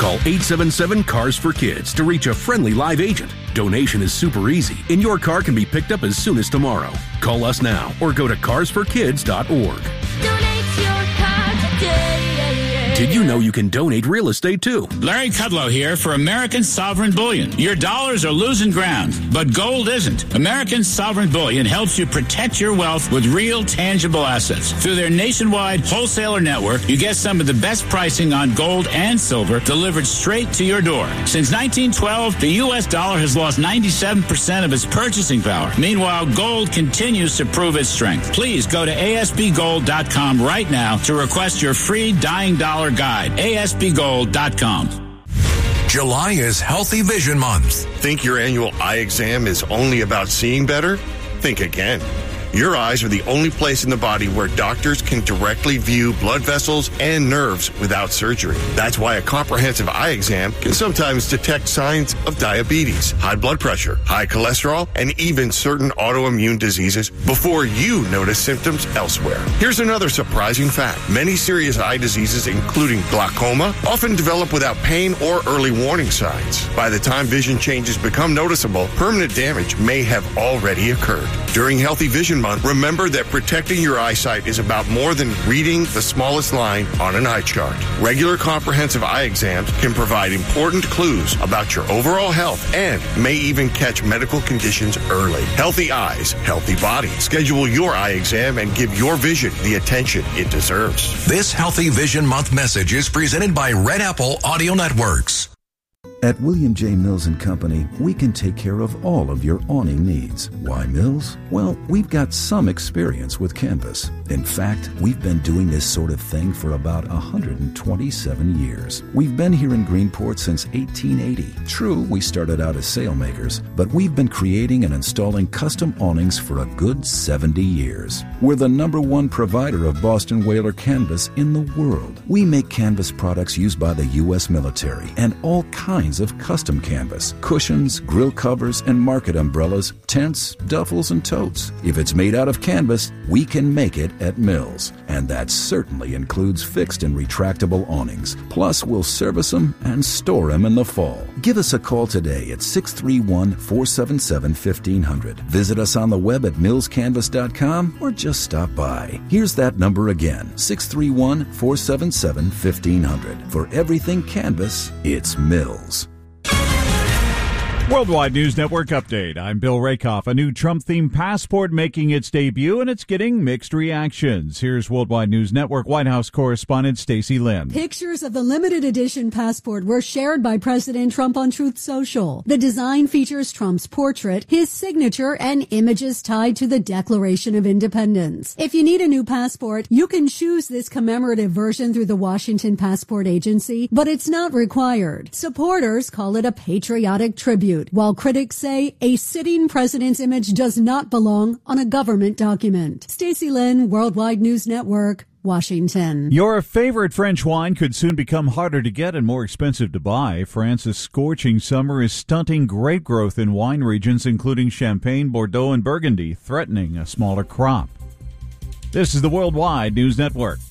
Call 877-CARS-FOR-KIDS to reach a friendly live agent. Donation is super easy, and your car can be picked up as soon as tomorrow. Call us now or go to carsforkids.org. Donate your car today. Did you know you can donate real estate too? Larry Kudlow here for American Sovereign Bullion. Your dollars are losing ground, but gold isn't. American Sovereign Bullion helps you protect your wealth with real, tangible assets. Through their nationwide wholesaler network, you get some of the best pricing on gold and silver delivered straight to your door. Since 1912, the U.S. dollar has lost 97% of its purchasing power. Meanwhile, gold continues to prove its strength. Please go to ASBGold.com right now to request your free Dying Dollar Guide. ASBGold.com. July is Healthy Vision Month. Think your annual eye exam is only about seeing better? Think again. Your eyes are the only place in the body where doctors can directly view blood vessels and nerves without surgery. That's why a comprehensive eye exam can sometimes detect signs of diabetes, high blood pressure, high cholesterol, and even certain autoimmune diseases before you notice symptoms elsewhere. Here's another surprising fact. Many serious eye diseases, including glaucoma, often develop without pain or early warning signs. By the time vision changes become noticeable, permanent damage may have already occurred. During Healthy Vision Month, remember that protecting your eyesight is about more than reading the smallest line on an eye chart. Regular comprehensive eye exams can provide important clues about your overall health and may even catch medical conditions early. Healthy eyes, healthy body. Schedule your eye exam and give your vision the attention it deserves. This Healthy Vision Month message is presented by Red Apple Audio Networks. At William J. Mills & Company, we can take care of all of your awning needs. Why Mills? Well, we've got some experience with canvas. In fact, we've been doing this sort of thing for about 127 years. We've been here in Greenport since 1880. True, we started out as sailmakers, but we've been creating and installing custom awnings for a good 70 years. We're the #1 provider of Boston Whaler canvas in the world. We make canvas products used by the U.S. military and all kinds of custom canvas, cushions, grill covers, and market umbrellas, tents, duffels, and totes. If it's made out of canvas, we can make it at Mills. And that certainly includes fixed and retractable awnings. Plus, we'll service them and store them in the fall. Give us a call today at 631-477-1500. Visit us on the web at millscanvas.com or just stop by. Here's that number again, 631-477-1500. For everything canvas, it's Mills. Worldwide News Network update. I'm Bill Rakoff. A new Trump-themed passport making its debut, and it's getting mixed reactions. Here's Worldwide News Network White House correspondent Stacey Lynn. Pictures of the limited edition passport were shared by President Trump on Truth Social. The design features Trump's portrait, his signature, and images tied to the Declaration of Independence. If you need a new passport, you can choose this commemorative version through the Washington Passport Agency, but it's not required. Supporters call it a patriotic tribute, while critics say a sitting president's image does not belong on a government document. Stacey Lynn, Worldwide News Network, Washington. Your favorite French wine could soon become harder to get and more expensive to buy. France's scorching summer is stunting grape growth in wine regions including Champagne, Bordeaux, and Burgundy, threatening a smaller crop. This is the Worldwide News Network.